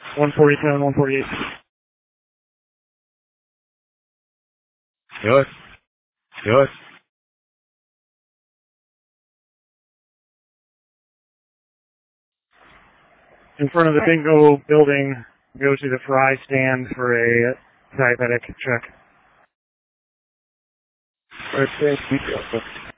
147, 148. Good. Good. In front of the bingo building, go to the fry stand for a diabetic check. Okay.